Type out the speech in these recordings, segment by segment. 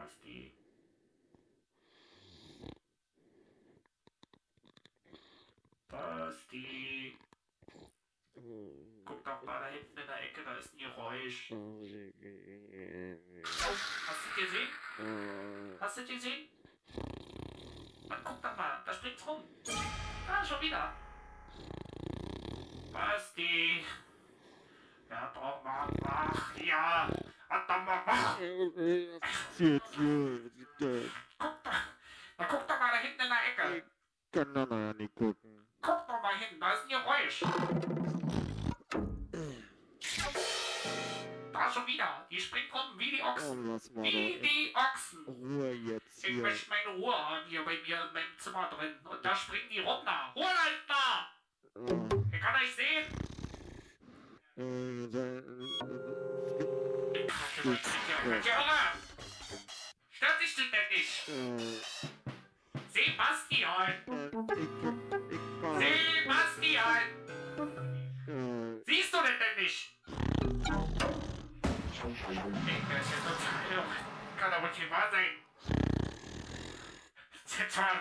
Basti. Basti. Guck doch mal da hinten in der Ecke, da ist ein Geräusch. Hast du gesehen? Hast du gesehen? Mann, guck doch mal, da springt's rum. Ah, schon wieder. Basti. Ja, doch mal wach. Ja. Hat doch mal wach. Guck doch mal da hinten in der Ecke. Ich kann da noch nicht gucken. Guck doch mal hin, da ist ein Geräusch. Da schon wieder. Die springt rum wie die Ochsen. Lass mal Wie die Ochsen. Ruhe jetzt Ich hier. möchte meine Ruhe haben hier bei mir in meinem Zimmer drin. Und da springen die rum da. Ruhe halt da. Ich kann euch sehen. Junge! Stört dich denn nicht? Sebastian! Sebastian! Siehst du denn nicht? Das ist ja total... Kann aber nicht wahr sein. Jetzt mal...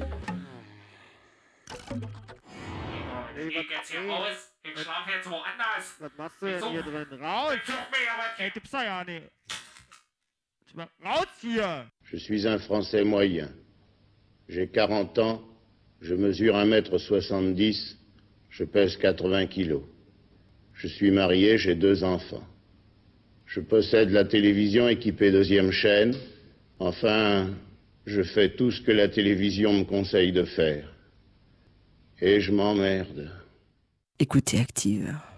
Ich geh jetzt hier raus. Ich schlafe jetzt woanders. Was machst du denn hier drin? Raus! Ich such mir ja was. Ey, gibt's da ja nicht. Raus hier! Je suis un Français moyen. J'ai 40 ans, je mesure 1,70 m, je pèse 80 kilos. Je suis marié, j'ai 2 enfants. Je possède la télévision équipée 2e chaîne. Enfin, je fais tout ce que la télévision me conseille de faire. Et je m'emmerde. Écoutez Active.